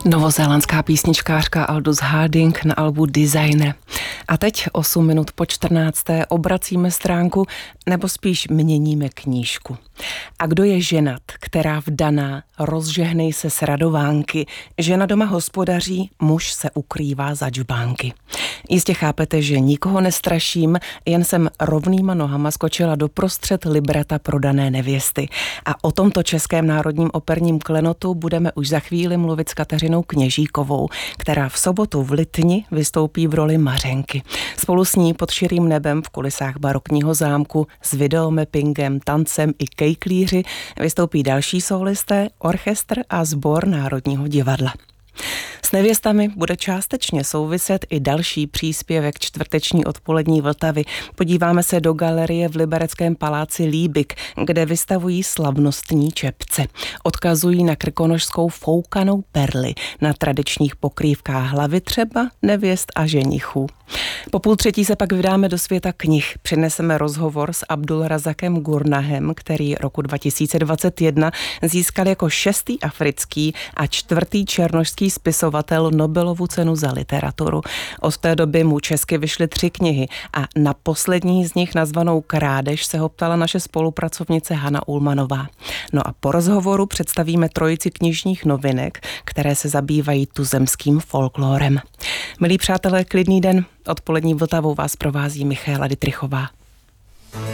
Novozélandská písničkářka Aldous Harding na albu Designer. A teď 8 minut po 14. obracíme stránku, nebo spíš měníme knížku. A kdo je ženat, která vdaná, rozžehnej se s radovánky, žena doma hospodaří, muž se ukrývá za džbánky. Jistě chápete, že nikoho nestraším, jen jsem rovnýma nohama skočila doprostřed libreta prodané nevěsty. A o tomto českém národním operním klenotu budeme už za chvíli mluvit s Kateřinou Kněžíkovou, která v sobotu v Litni vystoupí v roli Mařenky. Spolu s ní pod širým nebem v kulisách barokního zámku s videomappingem, tancem i kejklíři vystoupí další sólisté, orchestr a sbor Národního divadla. S nevěstami bude částečně souviset i další příspěvek čtvrteční odpolední Vltavy. Podíváme se do galerie v Libereckém paláci Líbik, kde vystavují slavnostní čepce. Odkazují na krkonošskou foukanou perli, na tradičních pokrývkách hlavy třeba, nevěst a ženichů. Po 2:30 se pak vydáme do světa knih. Přineseme rozhovor s Abdulrazakem Gurnahem, který roku 2021 získal jako 6. africký a 4. černošský spisovatel Nobelovu cenu za literaturu. Od té doby mu česky vyšly 3 knihy a na poslední z nich, nazvanou Krádež, se ho ptala naše spolupracovnice Hana Ulmanová. No a po rozhovoru představíme trojici knižních novinek, které se zabývají tuzemským folklórem. Milí přátelé, klidný den. Odpolední Vltavou vás provází Michaela Dittrichová.